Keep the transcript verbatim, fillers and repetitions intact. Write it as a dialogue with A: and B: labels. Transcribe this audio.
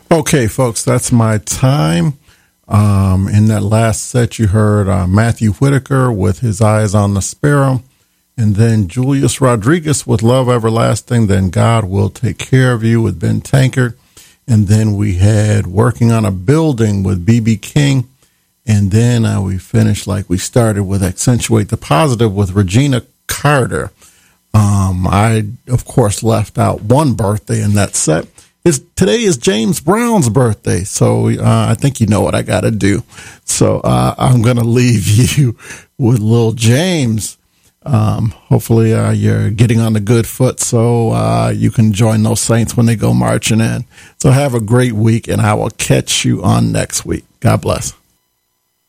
A: Okay, folks, that's my time. Um, in that last set, you heard uh, Matthew Whitaker with His Eyes on the Sparrow, and then Julius Rodriguez with Love Everlasting, then God Will Take Care of You with Ben Tankard, and then we had Working on a Building with B B King, and then uh, we finished like we started with Accentuate the Positive with Regina Carter. Um, I, of course, left out one birthday in that set. It's, today is James Brown's birthday, so uh, I think you know what I got to do. So uh, I'm going to leave you with Lil James. Um, hopefully uh, you're getting on the good foot so uh, you can join those saints when they go marching in. So have a great week, and I will catch you on next week. God bless.